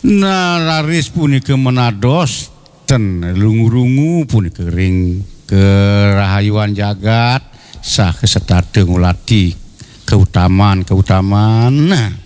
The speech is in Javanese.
Nararis punika menados ten lungu-lungu punika ring kerahayuan jagat sah kesetade nguladi keutamaan